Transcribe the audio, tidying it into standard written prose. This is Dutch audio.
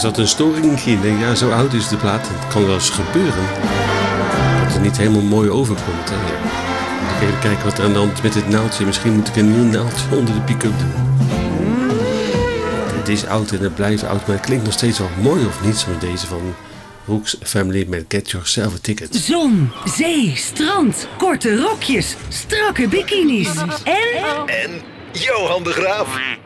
zat een storing in. En ja, zo oud is de plaat. Het kan wel eens gebeuren. Dat het niet helemaal mooi overkomt. Hè. Ja. Moet ik even kijken wat er aan de hand met het naaldje. Misschien moet ik een nieuw naaldje onder de pick-up doen. Het is oud en het blijft oud. Maar het klinkt nog steeds wel mooi of niet. Zoals deze van Rooks Family met Get Yourself a Ticket. Zon, zee, strand, korte rokjes, strakke bikinis en En Johan de Graaf.